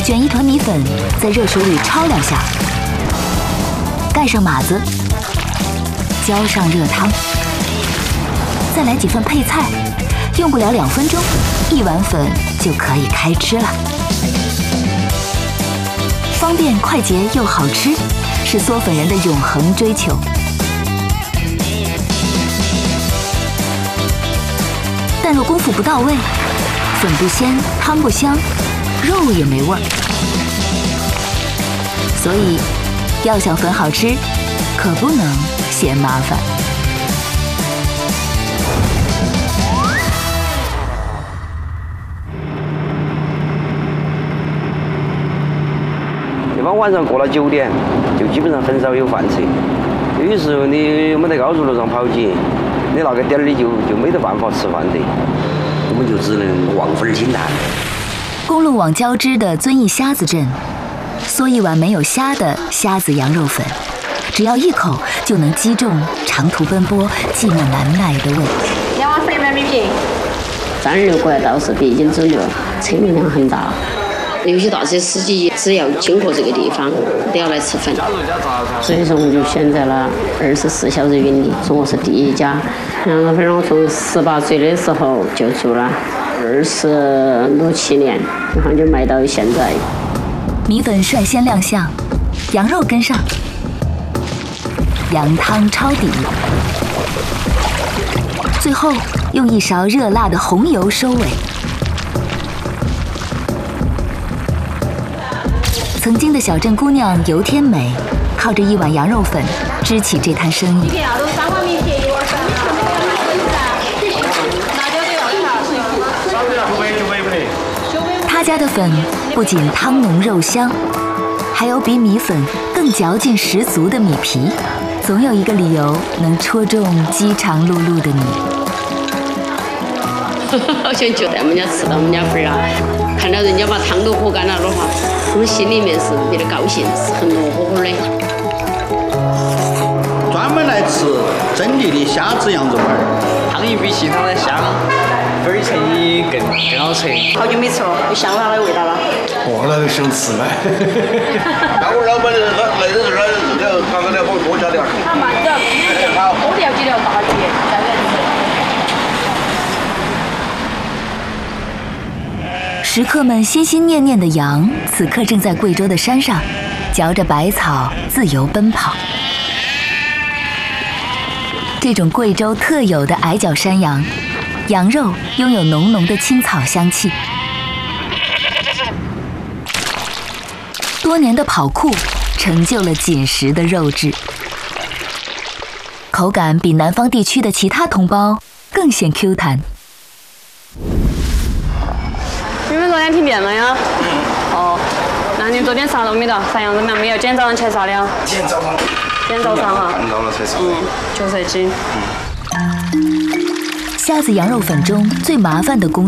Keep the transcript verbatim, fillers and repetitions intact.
卷一团米粉，在热水里焯两下，盖上码子，浇上热汤，再来几份配菜，用不了两分钟，一碗粉就可以开吃了。方便、快捷又好吃，是嗦粉人的永恒追求。但若功夫不到位，粉不鲜，汤不香，肉也没味儿。所以，要想粉好吃，可不能嫌麻烦。 一般晚上过了九点，就基本上很少有饭吃。有时候你没得高速路上跑起，你那个点儿你就就没得办法吃饭的，我们就只能望风兴叹。 公路网交织的遵义虾子镇，嗦一碗没有虾的虾子羊肉粉，只要一口就能击中长途奔波、寂寞难耐的胃。 两碗粉儿米皮。 三十六过来倒是必经之路，车流量很大。有些大车司机只要经过这个地方，都要来吃粉，所以说我就选择了二十四小时运力，说我是第一家。羊肉粉我从十八岁的时候就做了，二十六七年，然后就卖到现在。 米粉率先亮相，羊肉跟上，羊汤抄底，最后用一勺热辣的红油收尾。曾经的小镇姑娘尤天美，靠着一碗羊肉粉支起这摊生意。他家的粉不仅汤浓肉香，还有比米粉更嚼劲十足的米皮，总有一个理由能戳中饥肠辘辘的你。 好想就在我们家吃到我们家粉啊！看到人家把汤都喝干了的话，我们心里面是觉得高兴，是很热乎乎的。 专门来吃真地的虾子羊肉粉， 汤一比其他的香，粉儿层也更更好吃。 好久没吃了，有香辣的味道了。 哦，那就想吃了。 那我老板那那那是那那刚刚那我多加点。 好嘛，只要我都要几条大鱼，再来吃。 食客们心心念念的羊，此刻正在贵州的山上，嚼着百草自由奔跑。这种贵州特有的矮脚山羊，羊肉拥有浓浓的青草香气。多年的跑酷成就了紧实的肉质，口感比南方地区的其他同胞更显 Q 弹。 你们昨天停电了呀？哦，那你昨天杀了没得？啥样子嘛？没有，今天早上才杀的啊。 今天早上。 今天早上哈。 看到了才杀。 嗯，就这斤。 虾子羊肉粉中最麻烦的工